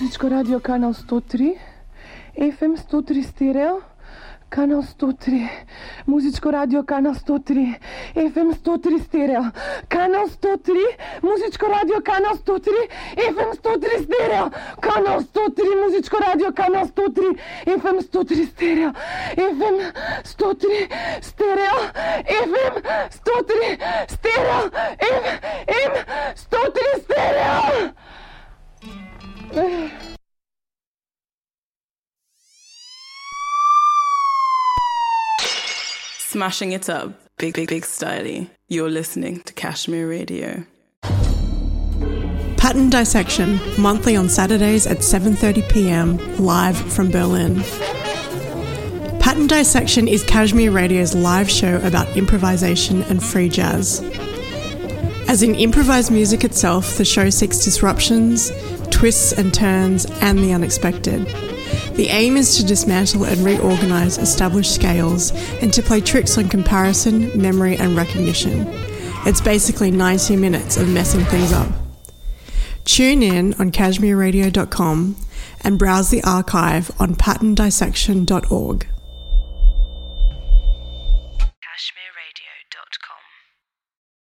Muzičko radio kanal 103, FM 103 stereo, kanal 103, Muzičko radio kanal 103, FM 103 stereo, kanal 103, Muzičko radio kanal 103, FM 103 stereo, kanal 103, Muzičko radio kanal 103, FM 103 stereo, FM 103 stereo, FM 103 stereo, FM 103 stereo. Smashing it up, big styly. You're listening to Kashmir Radio. Pattern Dissection, monthly on Saturdays at 7:30 p.m, live from Berlin. Pattern Dissection is Kashmir Radio's live show about improvisation and free jazz. As in improvised music itself, the show seeks disruptions, twists and turns, and the unexpected. The aim is to dismantle and reorganise established scales and to play tricks on comparison, memory and recognition. It's basically 90 minutes of messing things up. Tune in on kashmirradio.com and browse the archive on patterndissection.org.